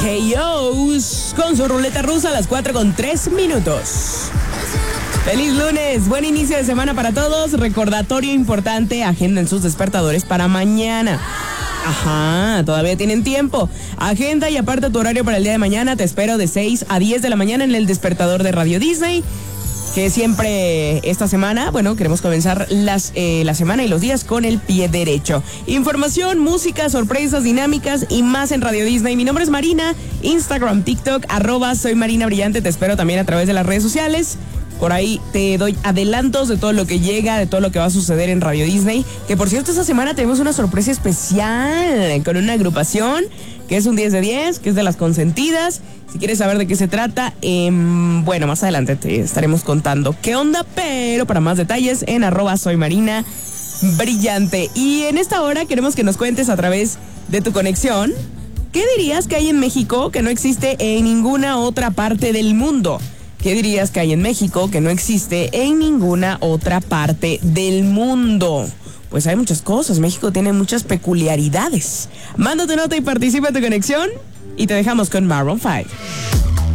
KOs con su ruleta rusa a las 4:03. ¡Feliz lunes! Buen inicio de semana para todos. Recordatorio importante, agenden sus despertadores para mañana. Ajá, todavía tienen tiempo. Agenda y aparta tu horario para el día de mañana. Te espero de 6 a 10 de la mañana en el despertador de Radio Disney. Que siempre esta semana, queremos comenzar la semana y los días con el pie derecho. Información, música, sorpresas, dinámicas y más en Radio Disney. Mi nombre es Marina, Instagram, TikTok, @soy Marina Brillante. Te espero también a través de las redes sociales. Por ahí te doy adelantos de todo lo que llega, de todo lo que va a suceder en Radio Disney. Que por cierto, esta semana tenemos una sorpresa especial con una agrupación que es un 10 de 10, que es de las consentidas. Si quieres saber de qué se trata, más adelante te estaremos contando qué onda, pero para más detalles en @soy Marina Brillante. Y en esta hora queremos que nos cuentes a través de tu conexión, ¿qué dirías que hay en México que no existe en ninguna otra parte del mundo? ¿Qué dirías que hay en México que no existe en ninguna otra parte del mundo? Pues hay muchas cosas. México tiene muchas peculiaridades. Manda tu nota y participa en tu conexión. Y te dejamos con Maroon 5.